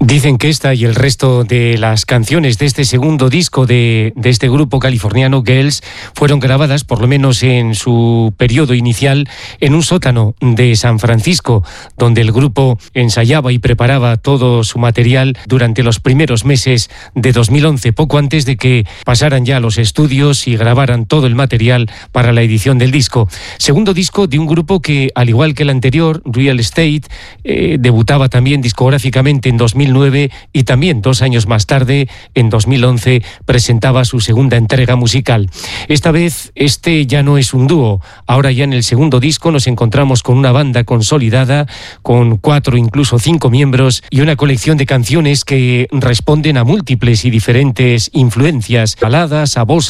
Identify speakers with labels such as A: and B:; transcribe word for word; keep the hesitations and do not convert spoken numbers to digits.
A: Dicen que esta y el resto de las canciones de este segundo disco de, de este grupo californiano Girls fueron grabadas, por lo menos en su periodo inicial, en un sótano de San Francisco, donde el grupo ensayaba y preparaba todo su material durante los primeros meses de dos mil once, poco antes de que pasaran ya a los estudios y grabaran todo el material para la edición del disco. Segundo disco de un grupo que, al igual que el anterior, Real Estate, eh, debutaba también discográficamente en dos mil nueve y también dos años más tarde, en dos mil once, presentaba su segunda entrega musical. Esta vez este ya no es un dúo, ahora ya en el segundo disco nos encontramos con una banda consolidada, con cuatro, incluso cinco miembros y una colección de canciones que responden a múltiples y diferentes influencias, baladas, a voz